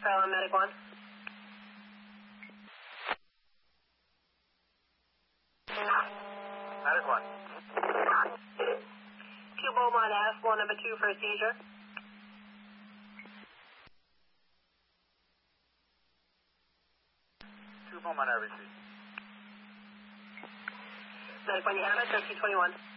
Paramedic 1. Medic 1. Q Beaumont, ask 1 number 2 for a seizure. Beaumont, I received. Medic 1, you have it, 1321.